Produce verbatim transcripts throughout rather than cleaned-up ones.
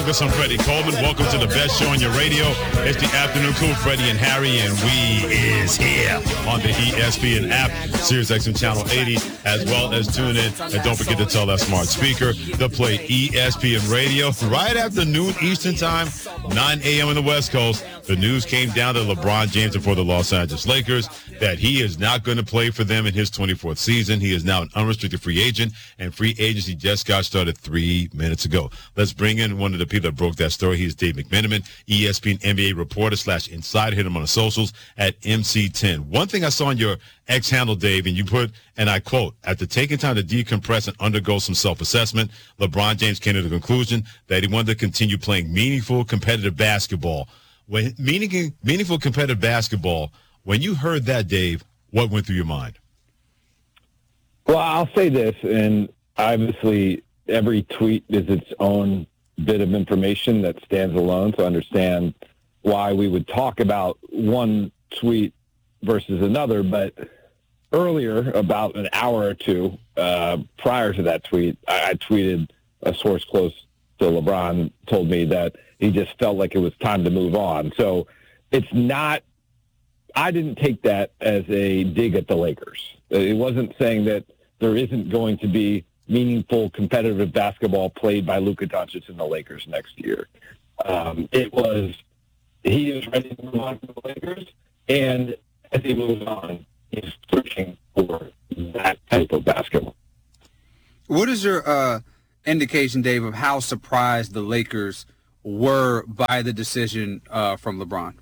I'm Freddie Coleman. Welcome to the best show on your radio. It's the Afternoon Crew, Freddie and Harry, and we is here on the E S P N app, Sirius X M Channel eighty, as well as tune in. And don't forget to tell that smart speaker to play E S P N Radio right after noon Eastern time, nine a.m. on the West Coast. The news came down to LeBron James and for the Los Angeles Lakers that he is not going to play for them in his twenty-fourth season. He is now an unrestricted free agent, and free agency just got started three minutes ago. Let's bring in one of the people that broke that story. He's Dave McMenamin, E S P N N B A reporter slash insider. Hit him on the socials at M C ten. One thing I saw on your X handle, Dave, and you put, and I quote, after taking time to decompress and undergo some self-assessment, LeBron James came to the conclusion that he wanted to continue playing meaningful competitive basketball. When meaning, meaningful competitive basketball, when you heard that, Dave, what went through your mind? Well, I'll say this, and obviously every tweet is its own bit of information that stands alone to understand why we would talk about one tweet versus another. But earlier, about an hour or two uh, prior to that tweet, I, I tweeted, a source close to LeBron told me that he just felt like it was time to move on. So it's not, I didn't take that as a dig at the Lakers. It wasn't saying that there isn't going to be meaningful competitive basketball played by Luka Doncic and the Lakers next year. Um, it was, he is ready to move on to the Lakers, and as he moves on, he's searching for that type of basketball. What is your uh, indication, Dave, of how surprised the Lakers were by the decision uh, from LeBron?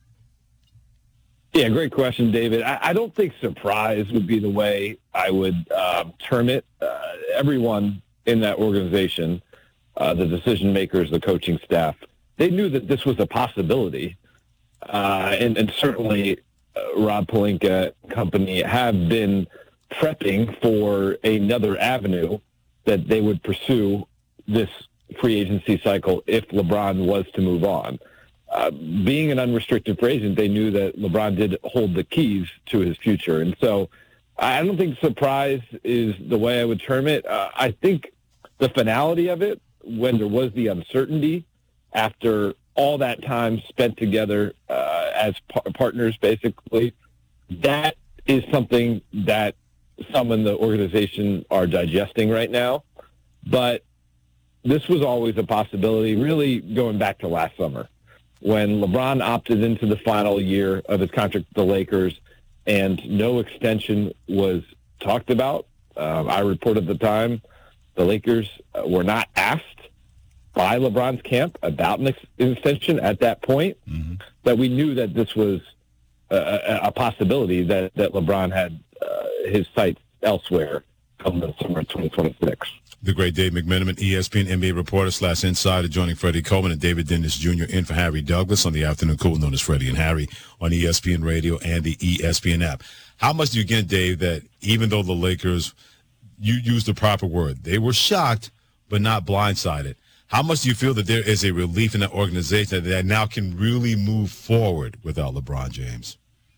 Yeah, great question, David. I, I don't think surprise would be the way I would uh, term it. Uh, everyone in that organization, uh, the decision makers, the coaching staff, they knew that this was a possibility. Uh, and, and certainly uh, Rob Pelinka and company have been prepping for another avenue that they would pursue this free agency cycle if LeBron was to move on. Uh, being an unrestricted free agent, they knew that LeBron did hold the keys to his future. And so I don't think surprise is the way I would term it. Uh, I think the finality of it, when there was the uncertainty after all that time spent together uh, as par- partners, basically, that is something that some in the organization are digesting right now. But this was always a possibility, really going back to last summer, when LeBron opted into the final year of his contract with the Lakers and no extension was talked about. Um, I reported at the time the Lakers uh, were not asked by LeBron's camp about an ex- extension at that point, mm-hmm. but we knew that this was a, a, a possibility, that, that LeBron had uh, his sights elsewhere come the summer of twenty twenty-six. The great Dave McMenamin, E S P N N B A reporter slash insider, joining Freddie Coleman and David Dennis Junior in for Harry Douglas on the Afternoon Cool, known as Freddie and Harry, on E S P N Radio and the E S P N app. How much do you get, Dave, that even though the Lakers, you used the proper word, they were shocked but not blindsided, how much do you feel that there is a relief in that organization that now can really move forward without LeBron James?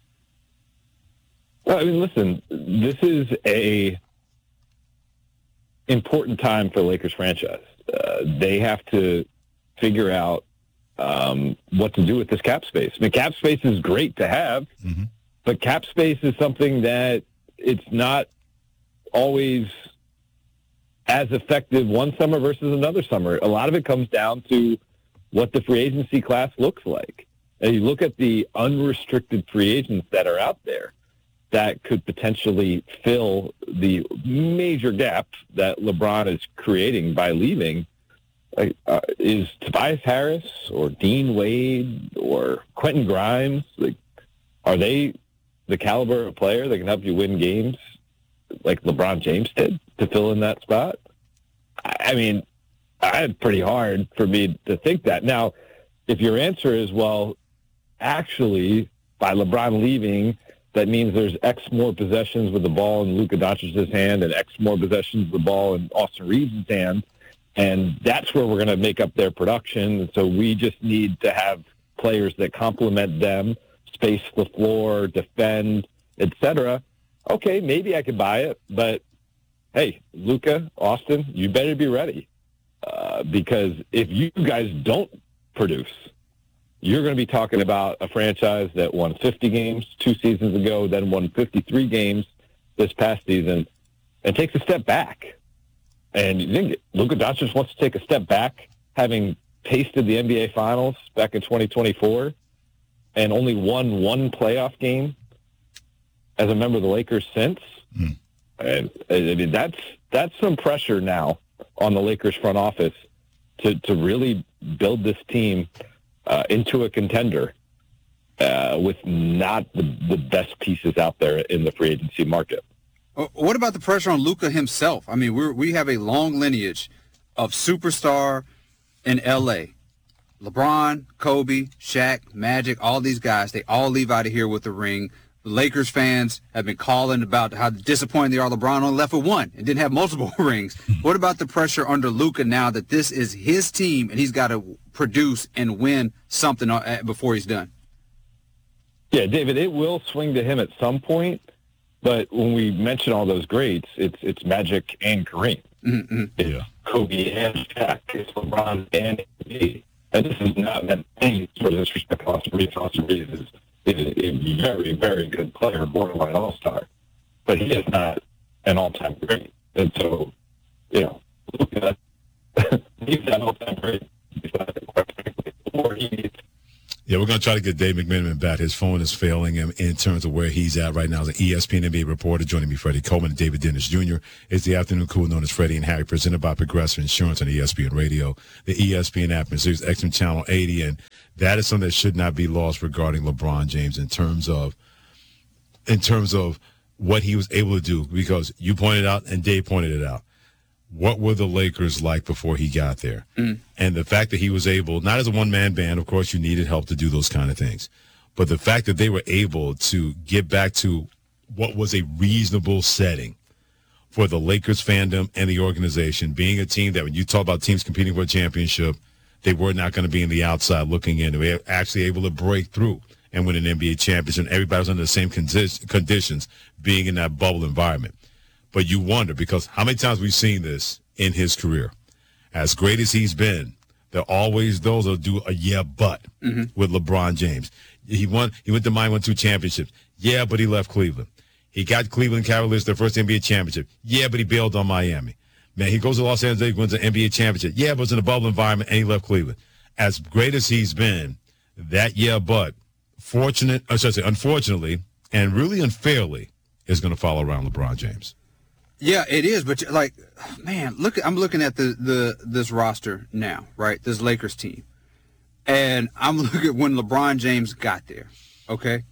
Well, I mean, listen, this is a important time for the Lakers franchise. Uh, they have to figure out um, what to do with this cap space. I mean, cap space is great to have, mm-hmm. but cap space is something that it's not always as effective one summer versus another summer. A lot of it comes down to what the free agency class looks like. And you look at the unrestricted free agents that are out there that could potentially fill the major gap that LeBron is creating by leaving. Like, uh, is Tobias Harris or Dean Wade or Quentin Grimes, like, are they the caliber of player that can help you win games like LeBron James did to fill in that spot? I mean, it's pretty hard for me to think that. Now, if your answer is, well, actually, by LeBron leaving, that means there's X more possessions with the ball in Luka Doncic's hand and X more possessions with the ball in Austin Reeves' hand, and that's where we're going to make up their production. And so we just need to have players that complement them, space the floor, defend, et cetera. Okay, maybe I could buy it, but hey, Luka, Austin, you better be ready. uh, because if you guys don't produce, you're going to be talking about a franchise that won fifty games two seasons ago, then won fifty-three games this past season, and takes a step back. And you think Luka Doncic wants to take a step back, having tasted the N B A Finals back in twenty twenty-four and only won one playoff game as a member of the Lakers since. Mm. And I mean, that's that's some pressure now on the Lakers front office to, to really build this team uh, into a contender uh, with not the, the best pieces out there in the free agency market. What about the pressure on Luka himself? I mean, we're, we have a long lineage of superstar in L A. LeBron, Kobe, Shaq, Magic, all these guys, they all leave out of here with a ring. The Lakers fans have been calling about how disappointed they are. LeBron only left with one and didn't have multiple rings. What about the pressure under Luka now that this is his team and he's got to produce and win something before he's done? Yeah, David, it will swing to him at some point. But when we mention all those greats, it's it's Magic and Kareem. Mm-hmm. It's yeah. Kobe and Shaq. It's LeBron and A D. And this is not meant any sort of disrespect. Austin Reeves. Austin Reeves is, is a very, very good player, borderline all-star. But he is not an all-time great. And so, you know, look at he's an all-time great. Or he needs. Yeah, we're going to try to get Dave McMenamin back. His phone is failing him in terms of where he's at right now as an E S P N N B A reporter. Joining me, Freddie Coleman and David Dennis Junior It's the Afternoon Cool, known as Freddie and Harry, presented by Progressive Insurance on E S P N Radio, the E S P N app, and Sirius X M Channel eighty. And that is something that should not be lost regarding LeBron James in terms of in terms of what he was able to do. Because you pointed out and Dave pointed it out. What were the Lakers like before he got there? Mm. And the fact that he was able, not as a one-man band, of course you needed help to do those kind of things, but the fact that they were able to get back to what was a reasonable setting for the Lakers fandom and the organization, being a team that when you talk about teams competing for a championship, they were not going to be in the outside looking in. They were actually able to break through and win an N B A championship. Everybody was under the same condi- conditions being in that bubble environment. But you wonder, because how many times we've seen this in his career? As great as he's been, there are always those that do a yeah, but mm-hmm. with LeBron James. He won. He went to Miami, won two championships. Yeah, but he left Cleveland. He got Cleveland Cavaliers their first N B A championship. Yeah, but he bailed on Miami. Man, he goes to Los Angeles, wins an N B A championship. Yeah, but it's in a bubble environment, and he left Cleveland. As great as he's been, that yeah, but fortunate, I should say, unfortunately, and really unfairly, is going to follow around LeBron James. Yeah, it is, but like, man, look, I'm looking at the, the this roster now, right? This Lakers team, and I'm looking at when LeBron James got there. Okay,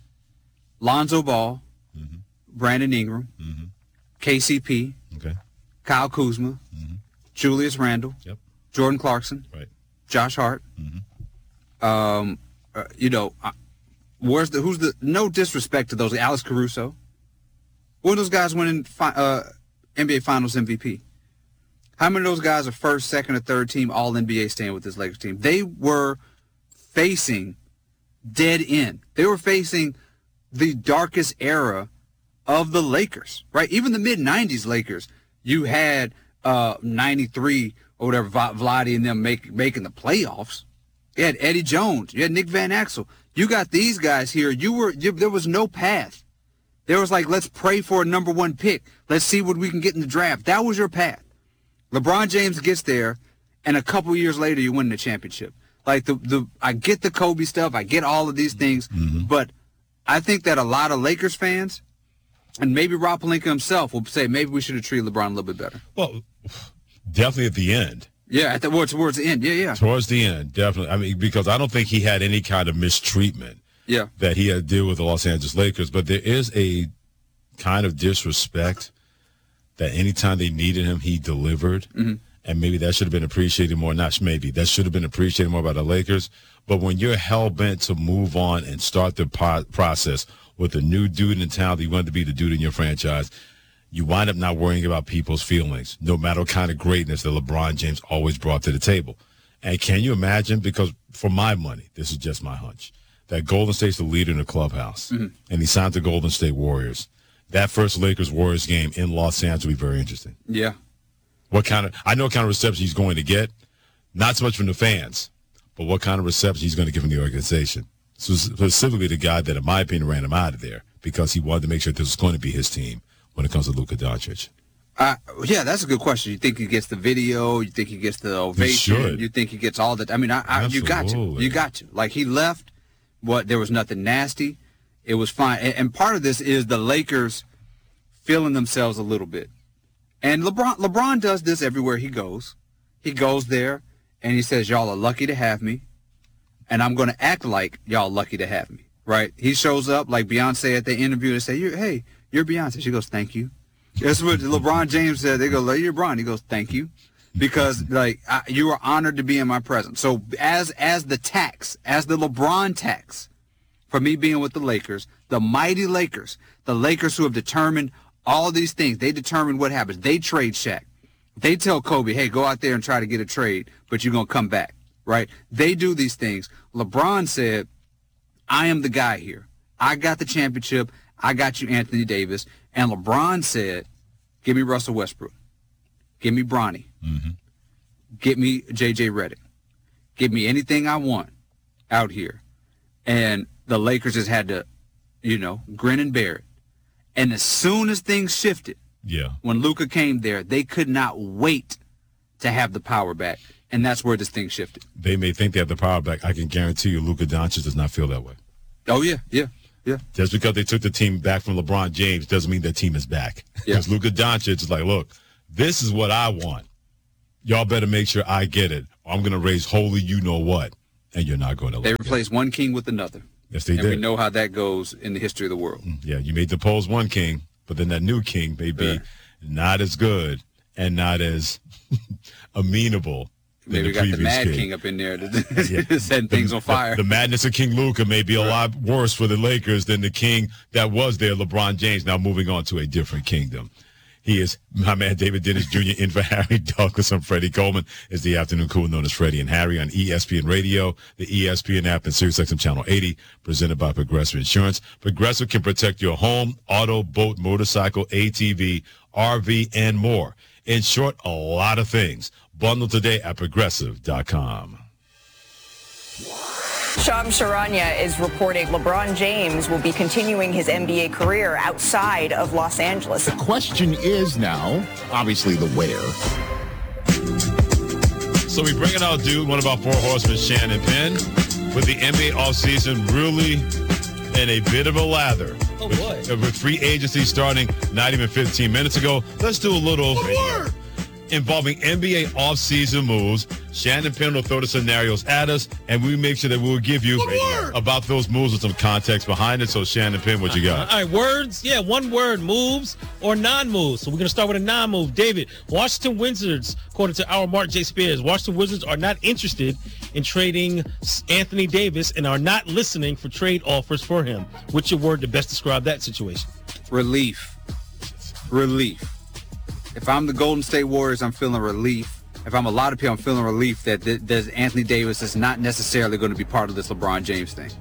Lonzo Ball, mm-hmm. Brandon Ingram, mm-hmm. K C P, okay, Kyle Kuzma, mm-hmm. Julius Randle, yep. Jordan Clarkson, right, Josh Hart. Mm-hmm. Um, uh, you know, uh, where's the who's the no disrespect to those Alex Caruso. When those guys winning fi- uh, N B A Finals M V P? How many of those guys are first, second, or third team all N B A stand with this Lakers team? They were facing dead end. They were facing the darkest era of the Lakers, right? Even the mid nineties Lakers, you had uh, ninety-three or whatever, Vlade and them make, making the playoffs. You had Eddie Jones. You had Nick Van Exel. You got these guys here. You were you, there was no path. There was like, let's pray for a number one pick. Let's see what we can get in the draft. That was your path. LeBron James gets there, and a couple years later, you win the championship. Like, the the I get the Kobe stuff. I get all of these things. Mm-hmm. But I think that a lot of Lakers fans, and maybe Rob Pelinka himself, will say maybe we should have treated LeBron a little bit better. Well, definitely at the end. Yeah, at the, well, towards the end. Yeah, yeah. Towards the end, definitely. I mean, because I don't think he had any kind of mistreatment. Yeah. That he had to deal with the Los Angeles Lakers. But there is a kind of disrespect that anytime they needed him, he delivered. Mm-hmm. And maybe that should have been appreciated more. Not maybe. That should have been appreciated more by the Lakers. But when you're hell-bent to move on and start the po- process with a new dude in town that you want to be the dude in your franchise, you wind up not worrying about people's feelings, no matter what kind of greatness that LeBron James always brought to the table. And can you imagine, because for my money, this is just my hunch, that Golden State's the leader in the clubhouse, mm-hmm. and he signed the Golden State Warriors. That first Lakers-Warriors game in Los Angeles will be very interesting. Yeah. What kind of – I know what kind of reception he's going to get, not so much from the fans, but what kind of reception he's going to give from the organization. So specifically the guy that, in my opinion, ran him out of there because he wanted to make sure this was going to be his team when it comes to Luka Doncic. Uh, yeah, that's a good question. You think he gets the video? You think he gets the ovation? You think he gets all that? I mean, I, I, you got to. You got to. Like, he left. What? There was nothing nasty. It was fine. And, and part of this is the Lakers feeling themselves a little bit. And LeBron, LeBron does this everywhere he goes. He goes there, and he says, y'all are lucky to have me, and I'm going to act like y'all lucky to have me, right? He shows up like Beyonce at the interview and say, you're, hey, you're Beyonce. She goes, thank you. That's what LeBron James said. They go, you're LeBron. He goes, thank you. Because, like, I, you are honored to be in my presence. So as as the tax, as the LeBron tax for me being with the Lakers, the mighty Lakers, the Lakers who have determined all these things, they determine what happens. They trade Shaq. They tell Kobe, hey, go out there and try to get a trade, but you're going to come back, right? They do these things. LeBron said, I am the guy here. I got the championship. I got you, Anthony Davis. And LeBron said, give me Russell Westbrook. Give me Bronny. Mm-hmm. Get me J J Redick. Give me anything I want out here. And the Lakers just had to, you know, grin and bear it. And as soon as things shifted, yeah, when Luka came there, they could not wait to have the power back. And that's where this thing shifted. They may think they have the power back. I can guarantee you Luka Doncic does not feel that way. Oh, yeah, yeah. Yeah. Just because they took the team back from LeBron James doesn't mean their team is back. Yeah. Because Luka Doncic is like, look, this is what I want. Y'all better make sure I get it. Or I'm going to raise holy you know what, and you're not going to let They it. replaced one king with another. Yes, they and did. And we know how that goes in the history of the world. Yeah, you may depose one king, but then that new king may be Yeah. not as good and not as amenable. Maybe we got the Mad King. King up in there to yeah. setting things the, on fire. The, the madness of King Luka may be a lot worse for the Lakers than the king that was there, LeBron James, now moving on to a different kingdom. He is my man, David Dennis Junior in for Harry Douglas. I'm Freddie Coleman. Is the afternoon cool known as Freddie and Harry on E S P N Radio, the E S P N app, and SiriusXM Channel eighty, presented by Progressive Insurance. Progressive can protect your home, auto, boat, motorcycle, A T V, R V, and more. In short, a lot of things. Bundle today at progressive dot com. Shams Charania is reporting LeBron James will be continuing his N B A career outside of Los Angeles. The question is now, obviously, the where. So we bring in our dude, one of our four horsemen, Shannon Penn, with the N B A offseason really in a bit of a lather. Oh, with, boy. With free agency starting not even fifteen minutes ago. Let's do a little involving N B A offseason moves. Shannon Penn will throw the scenarios at us, and we make sure that we'll give you about those moves with some context behind it. So, Shannon Penn, what you got? All right, words. Yeah, one word, moves or non-moves. So we're going to start with a non-move. David, Washington Wizards, according to our Mark J. Spears, Washington Wizards are not interested in trading Anthony Davis and are not listening for trade offers for him. What's your word to best describe that situation? Relief. Relief. If I'm the Golden State Warriors, I'm feeling relief. If I'm a lot of people, I'm feeling relief that, that, that Anthony Davis is not necessarily going to be part of this LeBron James thing.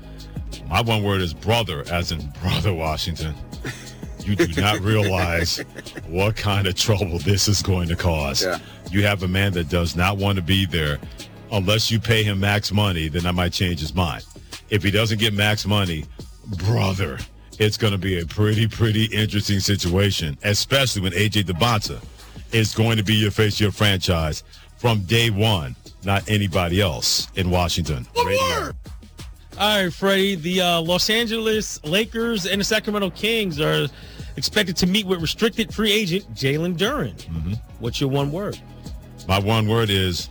My one word is brother, as in brother Washington. You do not realize what kind of trouble this is going to cause. Yeah. You have a man that does not want to be there. Unless you pay him max money, then I might change his mind. If he doesn't get max money, brother, it's going to be a pretty, pretty interesting situation, especially when A J Debonta is going to be your face, your franchise from day one, not anybody else in Washington. All right, Freddie, the uh, Los Angeles Lakers and the Sacramento Kings are expected to meet with restricted free agent Jalen Duren. Mm-hmm. What's your one word? My one word is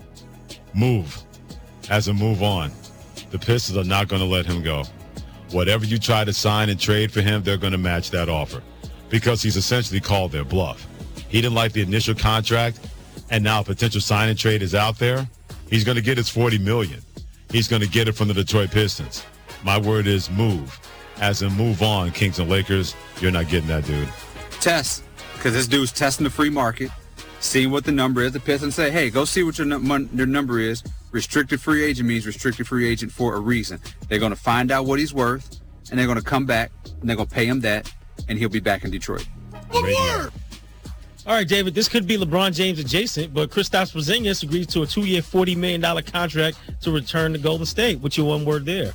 move. As a move on. The Pistons are not going to let him go. Whatever you try to sign and trade for him, they're going to match that offer because he's essentially called their bluff. He didn't like the initial contract, and now a potential sign and trade is out there. He's going to get his forty million dollars. He's going to get it from the Detroit Pistons. My word is move. As in move on, Kings and Lakers, you're not getting that dude. Test, because this dude's testing the free market, seeing what the number is. The Pistons say, hey, go see what your, num- your number is. Restricted free agent means restricted free agent for a reason. They're going to find out what he's worth, and they're going to come back, and they're going to pay him that, and he'll be back in Detroit. Right here. All right, David, this could be LeBron James adjacent, but Kristaps Porzingis agrees to a two-year, forty million dollars contract to return to Golden State. What's your one word there?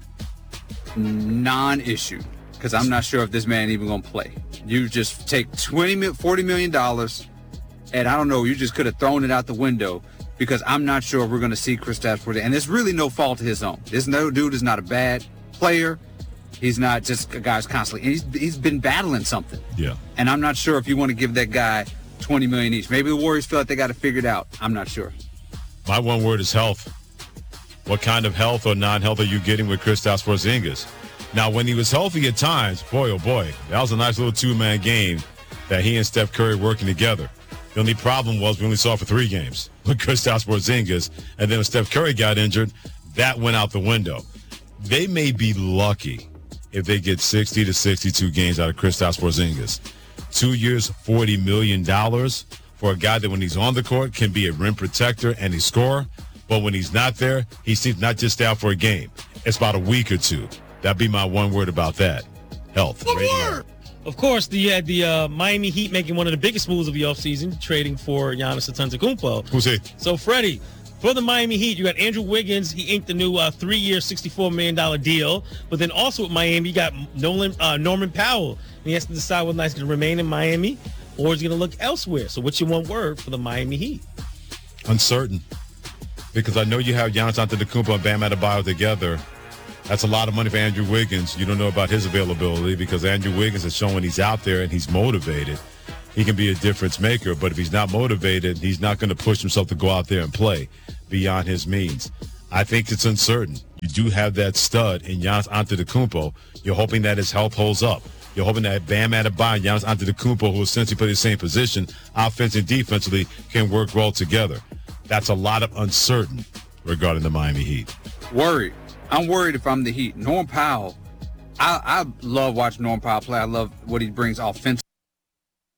Non-issue, because I'm not sure if this man even going to play. You just take twenty, forty million dollars, and I don't know, you just could have thrown it out the window, because I'm not sure if we're going to see Kristaps Porzingis. And it's really no fault of his own. This no dude is not a bad player. He's not just a guy who's constantly, he's, he's been battling something. Yeah. And I'm not sure if you want to give that guy twenty million dollars each. Maybe the Warriors feel like they got it figured out. I'm not sure. My one word is health. What kind of health or non-health are you getting with Kristaps Porzingis? Now, when he was healthy at times, boy, oh boy, that was a nice little two-man game that he and Steph Curry working together. The only problem was we only saw it for three games with Kristaps Porzingis, and then when Steph Curry got injured, that went out the window. They may be lucky if they get sixty to sixty-two games out of Kristaps Porzingis. Two years, forty million dollars for a guy that when he's on the court can be a rim protector and a scorer, but when he's not there, he seems not just out for a game. It's about a week or two. That'd be my one word about that. Health. Radio. Of course, you had the uh, Miami Heat making one of the biggest moves of the offseason, trading for Giannis Antetokounmpo. Who's he? So, Freddie, for the Miami Heat, you got Andrew Wiggins. He inked the new uh, three-year, sixty-four million dollars deal. But then also with Miami, you got Nolan, uh, Norman Powell. And he has to decide whether he's going to remain in Miami or he's going to look elsewhere. So what's your one word for the Miami Heat? Uncertain. Because I know you have Giannis Antetokounmpo and Bam Adebayo together. That's a lot of money for Andrew Wiggins. You don't know about his availability because Andrew Wiggins has shown when he's out there and he's motivated, he can be a difference maker. But if he's not motivated, he's not going to push himself to go out there and play beyond his means. I think it's uncertain. You do have that stud in Giannis Antetokounmpo. You're hoping that his health holds up. You're hoping that Bam Adebayo and Giannis Antetokounmpo, who essentially play the same position, offensively and defensively, can work well together. That's a lot of uncertain regarding the Miami Heat. Worried. I'm worried if I'm the Heat. Norm Powell, I, I love watching Norm Powell play. I love what he brings offensively.